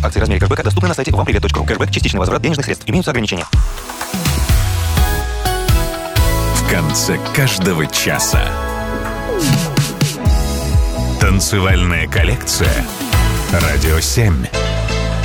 Акции в размере кэшбэка доступны на сайте вампривет.ру. Кэшбэк – частичный возврат денежных средств. Имеются ограничения. В конце каждого часа танцевальная коллекция «Радио 7».